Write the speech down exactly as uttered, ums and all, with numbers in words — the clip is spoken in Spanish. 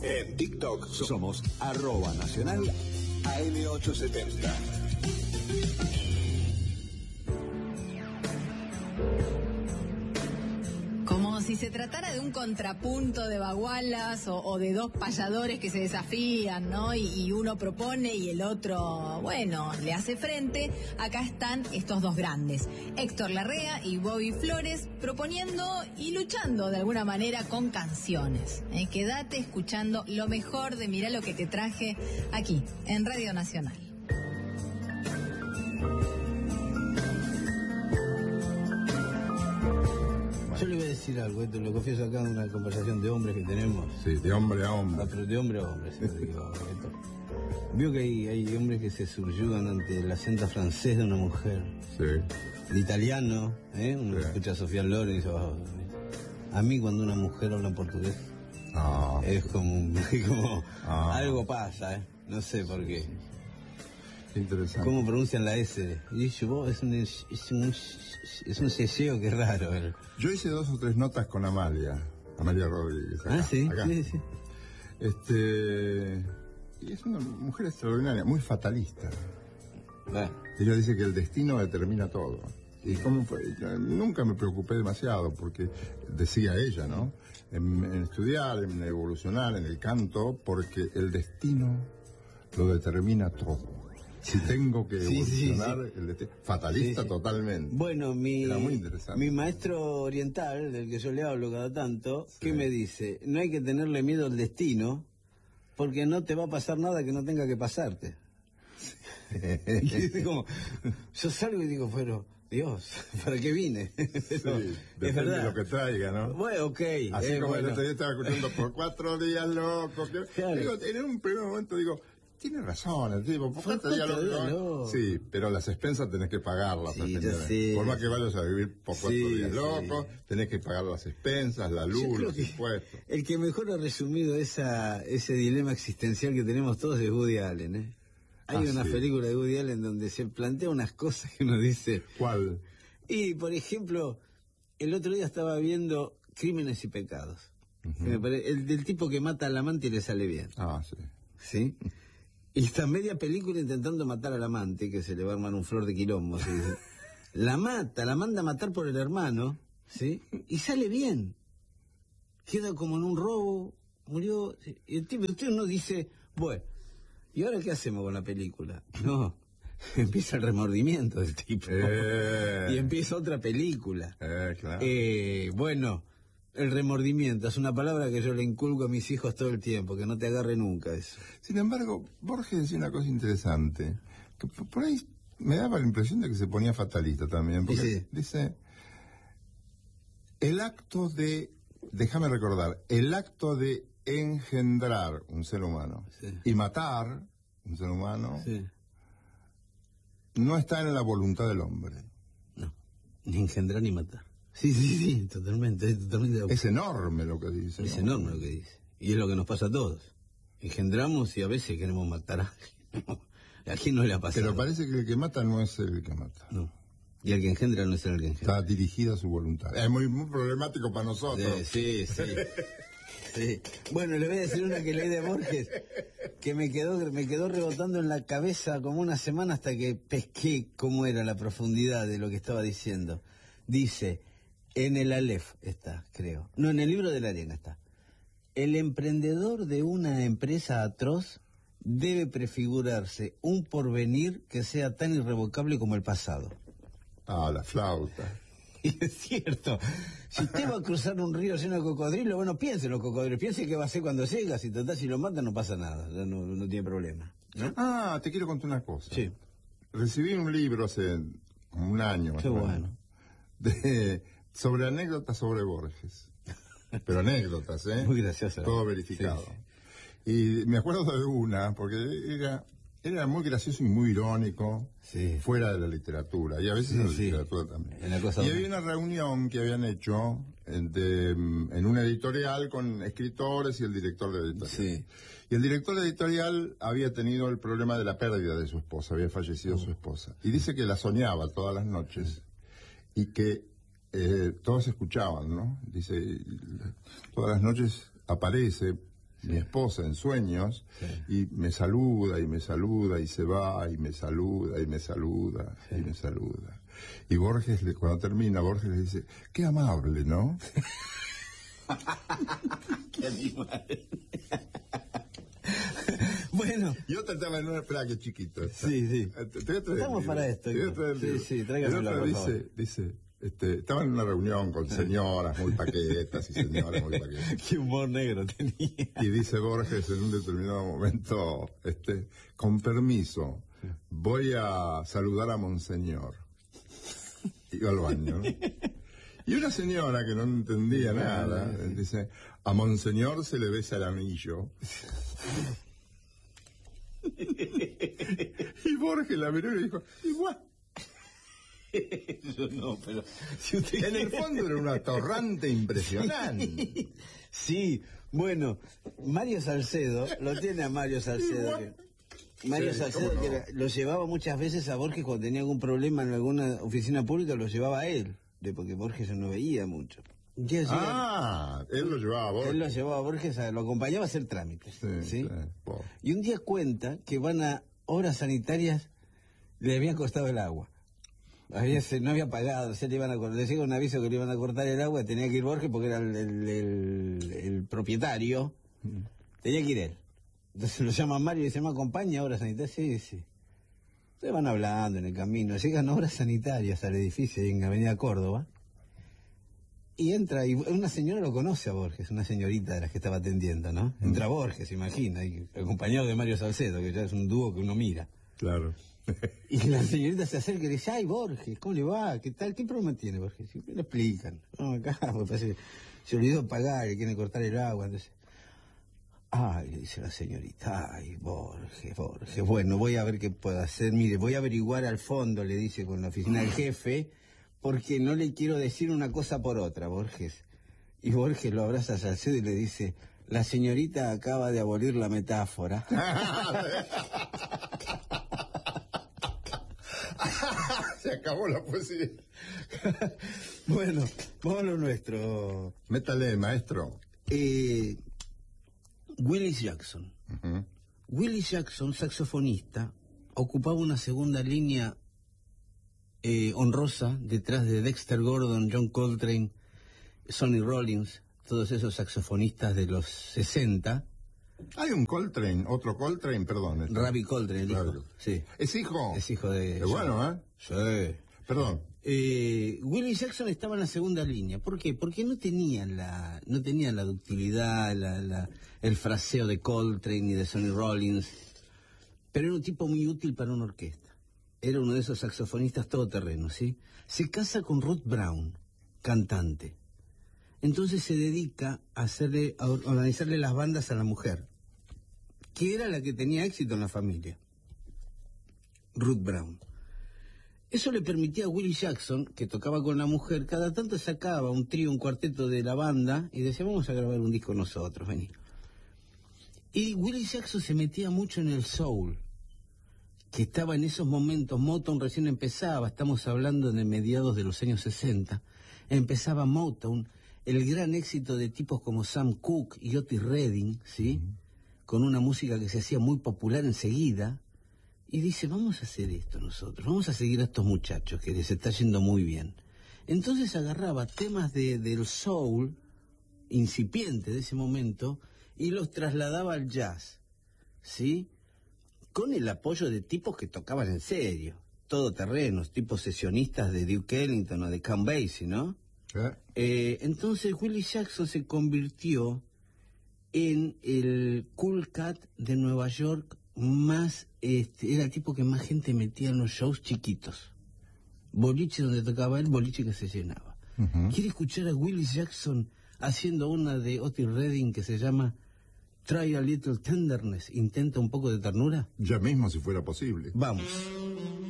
En TikTok somos arroba nacional A M ochocientos setenta. Como si se tratara de un contrapunto de bagualas o, o de dos payadores que se desafían, ¿no? Y, y uno propone y el otro, bueno, le hace frente. Acá están estos dos grandes, Héctor Larrea y Bobby Flores, proponiendo y luchando de alguna manera con canciones. ¿eh? Quédate escuchando lo mejor de Mirá lo que te traje aquí, en Radio Nacional. Yo le voy a decir algo, esto lo confieso acá en una conversación de hombres que tenemos. Sí, de hombre a hombre. Ah, pero de hombre a hombre, sí, digo, esto. Vio que hay, hay hombres que se subyugan ante el acento francés de una mujer. Sí. El italiano, ¿eh? Uno Sí. escucha a Sofía Loren y dice, oh, a mí cuando una mujer habla en portugués, Ah. es como, un- como Ah. algo pasa, ¿eh? No sé por qué. Interesante. ¿Cómo pronuncian la S? Y yo, vos, es un, es un, es un ceseo que es raro. ¿eh? Yo hice dos o tres notas con Amalia, Amalia Rodríguez. Acá, Ah, sí, acá. sí, sí. Este, y es una mujer extraordinaria, muy fatalista. Bueno, Ella dice que el destino determina todo. ¿Y cómo fue? Yo nunca me preocupé demasiado porque, decía ella, ¿no? En, en estudiar, en evolucionar, en el canto, porque el destino lo determina todo. Si tengo que Sí, sí, evolucionar, sí. el destino... Fatalista Sí, sí. totalmente. Bueno, mi, Era muy interesante. mi maestro oriental, del que yo le hablo cada tanto, Sí. ¿qué me dice? No hay que tenerle miedo al destino, porque no te va a pasar nada que no tenga que pasarte. Y es como, yo salgo y digo, pero, Dios, ¿para qué vine? Pero, Sí, es depende verdad. de lo que traiga, ¿no? Bueno, ok. Así eh, como el bueno. otro día estaba escuchando por cuatro días loco. que- Claro. Digo, en un primer momento digo, tiene razón el tipo, por Por cuatro días cuatro días loco. loco. Sí, pero las expensas tenés que pagarlas. Sí, Argentina. ya sé. Por más que vayas a vivir por cuatro Sí, días sí. loco, tenés que pagar las expensas, la Yo luz, creo los que impuestos. el que mejor ha resumido esa, ese dilema existencial que tenemos todos es Woody Allen, ¿eh? Hay Ah, una sí. película de Woody Allen donde se plantea unas cosas que uno dice... ¿Cuál? Y, por ejemplo, el otro día estaba viendo Crímenes y Pecados. Que me pare- el del tipo que mata al amante y le sale bien, Ah, sí. ¿sí? Y está media película intentando matar al amante, que se le va a armar un flor de quilombo, ¿sí? La mata, la manda a matar por el hermano, ¿sí? Y sale bien. Queda como en un robo, murió. ¿sí? Y el tipo, usted no dice, bueno, ¿y ahora qué hacemos con la película? No, empieza el remordimiento del tipo. Eh. Y empieza otra película. Eh, claro. Eh, bueno, el remordimiento es una palabra que yo le inculco a mis hijos todo el tiempo, que no te agarre nunca eso. Sin embargo, Borges decía una cosa interesante, que por por ahí me daba la impresión de que se ponía fatalista también, porque Sí. dice, el acto de, déjame recordar, el acto de engendrar un ser humano Sí. y matar un ser humano Sí. no está en la voluntad del hombre. No, ni engendrar ni matar. Sí, sí, sí, totalmente, es totalmente de acuerdo. Es enorme lo que dice. Es ¿no? enorme lo que dice. Y es lo que nos pasa a todos. Engendramos y a veces queremos matar a alguien. ¿A quién no le ha pasado? Pero parece que el que mata no es el que mata. No. Y el que engendra no es el que engendra. Está dirigida a su voluntad. Es muy, muy problemático para nosotros. Sí, sí, sí. Sí. Bueno, le voy a decir una que leí de Borges, que me quedó, me quedó rebotando en la cabeza como una semana hasta que pesqué cómo era la profundidad de lo que estaba diciendo. Dice, en el Aleph está, creo. No, en el libro de la arena está. El emprendedor de una empresa atroz debe prefigurarse un porvenir que sea tan irrevocable como el pasado. Ah, la flauta. Y es cierto, si usted va a cruzar un río lleno de cocodrilos, bueno, piense en los cocodrilos, piense qué va a hacer cuando llega, si total, si lo matan no pasa nada, no, no tiene problema, ¿no? Ah, te quiero contar una cosa. Sí. Recibí un libro hace como un año. más Qué o menos, bueno. de, sobre anécdotas sobre Borges. Pero anécdotas, ¿eh? Muy graciosa. Todo verificado. Sí, Y me acuerdo de una, porque era, era muy gracioso y muy irónico, Sí. fuera de la literatura, y a veces Sí, en la sí. literatura también. En la cosa y buena. había una reunión que habían hecho en, de, mm, en una editorial con escritores y el director de la editorial. Sí. Y el director de editorial había tenido el problema de la pérdida de su esposa, había fallecido su esposa. Y dice que la soñaba todas las noches y que eh, todos escuchaban, ¿no? Dice, todas las noches aparece mi esposa en sueños, sí. y me saluda y me saluda y se va y me saluda y me saluda sí. y me saluda. Y Borges, le, cuando termina, Borges le dice, qué amable, ¿no? Qué animal. Bueno. Y otra estaba en una, espera que chiquito. Sí, sí. Te, te Estamos para esto. Sí, sí, tráigamelo, por dice, favor. dice, este, estaba en una reunión con señoras muy paquetas y señoras muy paquetas. Qué humor negro tenía. Y dice Borges en un determinado momento, este, con permiso, voy a saludar a Monseñor. Iba al baño, ¿no? Y una señora que no entendía nada, dice, a Monseñor se le besa el anillo. Y Borges la miró y le dijo, igual. Yo no, pero si usted en el fondo era una torrante impresionante. Sí, bueno, Mario Salcedo, lo tiene a Mario Salcedo. Que, Mario sí, Salcedo, no? que era, lo llevaba muchas veces a Borges cuando tenía algún problema en alguna oficina pública, lo llevaba a él, de porque Borges no veía mucho. Ah, él lo llevaba a Borges. Él lo llevaba a Borges, a, lo acompañaba a hacer trámites. Sí, ¿sí? Sí, wow. Y un día cuenta que van a obras sanitarias, le había costado el agua. Había, no había pagado, se le iban a cortar, le llega un aviso que le iban a cortar el agua, tenía que ir Borges porque era el, el, el, el propietario, mm. tenía que ir él. Entonces lo llama Mario y dice, ¿me acompaña a obras sanitarias? Sí, sí. Entonces van hablando en el camino, llegan obras sanitarias al edificio en Avenida Córdoba, y entra, y una señora lo conoce a Borges, una señorita de las que estaba atendiendo, ¿no? Mm. Entra Borges, imagina, y acompañado de Mario Salcedo, que ya es un dúo que uno mira. Claro. Y la señorita se acerca y le dice, ay, Borges, ¿cómo le va? ¿Qué tal? ¿Qué problema tiene, Borges? Y me lo explican. No, acá, pues, parece, se olvidó pagar, y quiere cortar el agua, entonces... Ay, le dice la señorita, ay, Borges, Borges, bueno, voy a ver qué puedo hacer, mire, voy a averiguar al fondo, le dice con la oficina del jefe, porque no le quiero decir una cosa por otra, Borges. Y Borges lo abraza a Salcedo y le dice, la señorita acaba de abolir la metáfora. Se acabó la poesía. Bueno, vamos a lo nuestro. Métale, maestro. Eh, Willis Jackson. Uh-huh. Willis Jackson, saxofonista, ocupaba una segunda línea eh, honrosa detrás de Dexter Gordon, John Coltrane, Sonny Rollins, todos esos saxofonistas de los sesenta. Hay un Coltrane, otro Coltrane, perdón. Este. Ravi Coltrane, el hijo. Ravi. Sí. ¿Es hijo? Es hijo de... Es bueno, ¿eh? Sí. Perdón. Eh, Willis Jackson estaba en la segunda línea. ¿Por qué? Porque no tenían la, no tenían la ductilidad, la, la, el fraseo de Coltrane ni de Sonny Rollins. Pero era un tipo muy útil para una orquesta. Era uno de esos saxofonistas todoterrenos, ¿sí? Se casa con Ruth Brown, cantante. Entonces se dedica a hacerle, a organizarle las bandas a la mujer, que era la que tenía éxito en la familia, Ruth Brown. Eso le permitía a Willis Jackson, que tocaba con la mujer, cada tanto sacaba un trío, un cuarteto de la banda, y decía, vamos a grabar un disco nosotros, vení. Y Willis Jackson se metía mucho en el soul, que estaba en esos momentos, Motown recién empezaba, estamos hablando de mediados de los años sesenta, empezaba Motown, el gran éxito de tipos como Sam Cooke y Otis Redding, ¿sí? Uh-huh. Con una música que se hacía muy popular enseguida, y dice, vamos a hacer esto nosotros, vamos a seguir a estos muchachos que les está yendo muy bien. Entonces agarraba temas de, del soul, incipiente de ese momento, y los trasladaba al jazz, ¿sí? Con el apoyo de tipos que tocaban en serio, todoterrenos, tipos sesionistas de Duke Ellington o de Count Basie, ¿no? ¿Eh? Eh, entonces Willis Jackson se convirtió en el cool cat de Nueva York más, este, era el tipo que más gente metía en los shows chiquitos. Boliche donde tocaba él, boliche que se llenaba. Uh-huh. ¿Quiere escuchar a Willis Jackson haciendo una de Otis Redding que se llama Try a Little Tenderness? ¿Intenta un poco de ternura? Ya mismo, si fuera posible. Vamos.